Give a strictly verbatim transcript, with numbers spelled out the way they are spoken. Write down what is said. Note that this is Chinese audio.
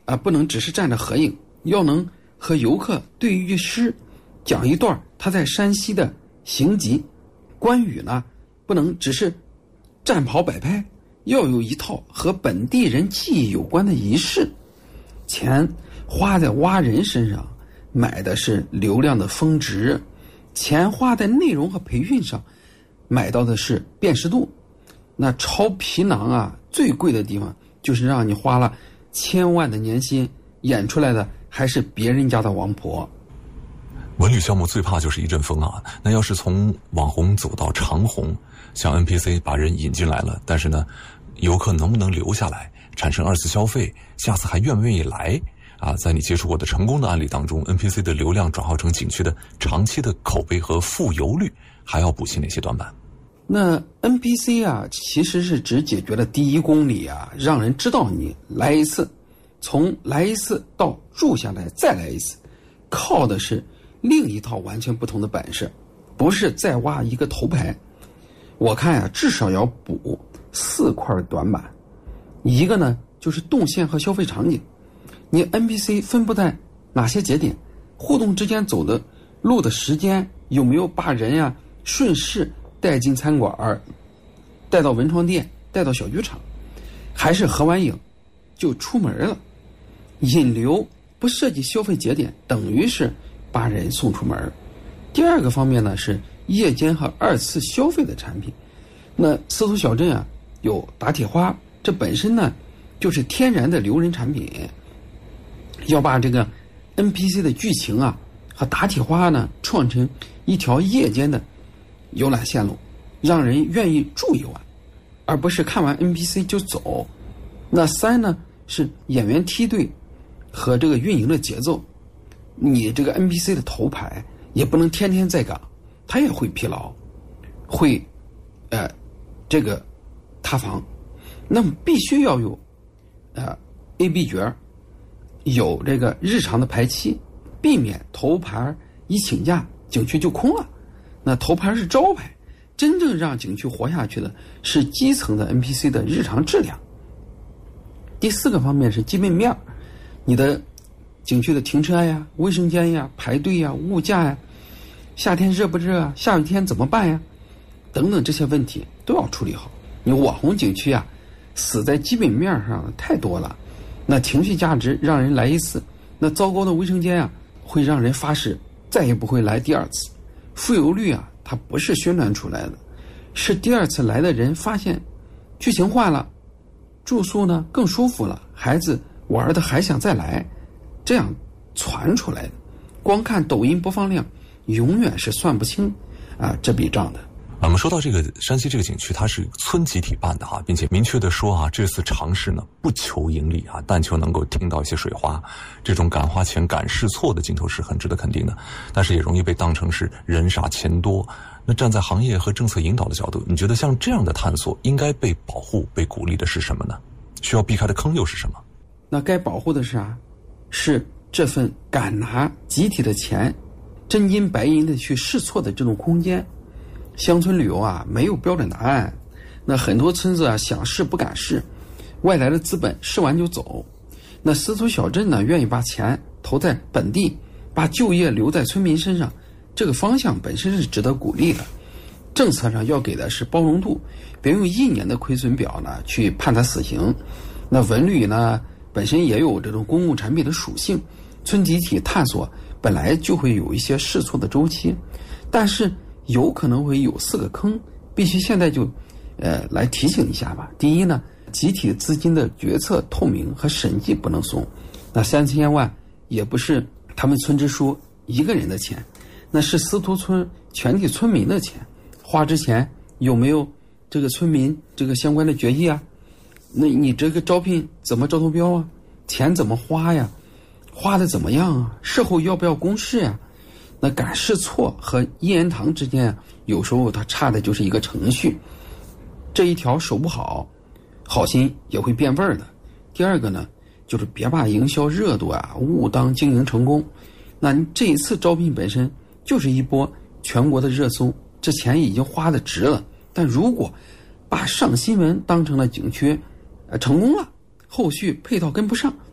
啊，不能只是站着合影，要能和游客对一句诗，讲一段他在山西的行迹。关羽呢，不能只是战袍摆拍，要有一套和本地人记忆有关的仪式。钱花在挖人身上，买的是流量的峰值；钱花在内容和培训上，买到的是辨识度。那抄皮囊啊，最贵的地方就是让你花了千万的年薪，演出来的还是别人家的王婆。 文旅项目最怕就是一阵风啊！那要是从网红走到长红，像 N P C 把人引进来了，但是呢，游客能不能留下来，产生二次消费，下次还愿不愿意来啊？在你接触过的成功的案例当中 ，N P C 的流量转化成景区的长期的口碑和复游率，还要补齐哪些短板？ 那 N P C 啊，其实是只解决了第一公里啊，让人知道你来一次，从来一次到住下来再来一次，靠的是另一套完全不同的本事，不是再挖一个头牌。我看呀、啊，至少要补四块短板。一个呢，就是动线和消费场景。你 N P C 分布在哪些节点，互动之间走的路的时间，有没有把人呀、啊、顺势带进餐馆，带到文创店，带到小剧场，还是合完影就出门了。引流不涉及消费节点，等于是把人送出门。第二个方面呢，是夜间和二次消费的产品。那司徒小镇啊，有打铁花，这本身呢就是天然的留人产品。要把这个 N P C 的剧情啊和打铁花呢创成一条夜间的游览线路，让人愿意住一晚，而不是看完 N P C 就走。那三呢，是演员梯队和这个运营的节奏。你这个 N P C 的头牌也不能天天在岗，他也会疲劳，会呃这个塌房。那么必须要有呃 A B 角，有这个日常的排期，避免头牌一请假景区就空了。那头牌是招牌，真正让景区活下去的是基层的 N P C 的日常质量。第四个方面是基本面，你的景区的停车呀、卫生间呀、排队呀、物价呀，夏天热不热啊？下雨天怎么办呀？等等这些问题都要处理好。你网红景区啊，死在基本面上太多了。那情绪价值让人来一次，那糟糕的卫生间啊，会让人发誓再也不会来第二次。复游率啊，它不是宣传出来的，是第二次来的人发现剧情换了，住宿呢更舒服了，孩子玩的还想再来，这样传出来的。光看抖音播放量永远是算不清啊这笔账的。 我们说到这个山西这个景区，它是村集体办的啊，并且明确的说啊，这次尝试呢不求盈利啊，但求能够听到一些水花。这种敢花钱敢试错的劲头是很值得肯定的，但是也容易被当成是人傻钱多。那站在行业和政策引导的角度，你觉得像这样的探索应该被保护、被鼓励的是什么呢？需要避开的坑又是什么？ 那该保护的是啊，是这份敢拿集体的钱，真金白银的去试错的这种空间。乡村旅游啊，没有标准答案。那很多村子啊，想试不敢试，外来的资本试完就走。那司徒小镇呢，愿意把钱投在本地，把就业留在村民身上，这个方向本身是值得鼓励的。政策上要给的是包容度，别用一年的亏损表呢去判他死刑。那文旅呢，本身也有这种公共产品的属性，村集体探索本来就会有一些试错的周期，但是有可能会有四个坑，必须现在就呃来提醒一下吧。第一呢，集体资金的决策透明和审计不能松。那三千万也不是他们村支书一个人的钱，那是司徒村全体村民的钱。花之前有没有这个村民这个相关的决议啊？那你这个招聘怎么招投标啊？钱怎么花呀？花的怎么样啊？事后要不要公示呀？那敢试错和一言堂之间啊，有时候它差的就是一个程序，这一条守不好，好心也会变味儿的。第二个呢，就是别把营销热度啊误当经营成功。那你这一次招聘本身就是一波全国的热搜，这钱已经花的值了。但如果把上新闻当成了景区呃成功了，后续配套跟不上，